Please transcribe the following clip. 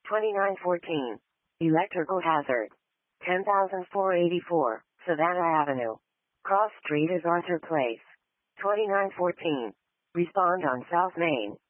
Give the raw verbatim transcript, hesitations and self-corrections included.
twenty-nine fourteen. Electrical hazard. ten thousand four hundred eighty-four, Savannah Avenue. Cross Street is Arthur Place. twenty-nine fourteen. Respond on South Main.